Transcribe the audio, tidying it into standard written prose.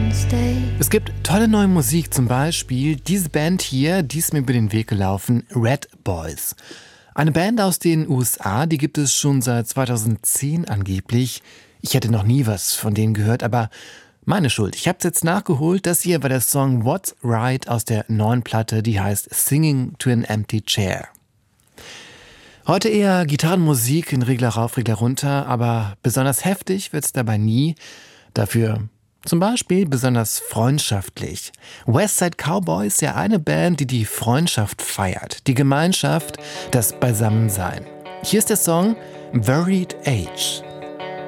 Es gibt tolle neue Musik, zum Beispiel diese Band hier, die ist mir über den Weg gelaufen, Red Boys. Eine Band aus den USA, die gibt es schon seit 2010 angeblich. Ich hätte noch nie was von denen gehört, aber meine Schuld. Ich habe es jetzt nachgeholt. Das hier war der Song What's Right aus der neuen Platte, die heißt Singing to an Empty Chair. Heute eher Gitarrenmusik in Regler rauf, Regler runter, aber besonders heftig wird's dabei nie. Dafür zum Beispiel besonders freundschaftlich. Westside Cowboys, ja eine Band, die die Freundschaft feiert, die Gemeinschaft, das Beisammensein. Hier ist der Song Varied Age.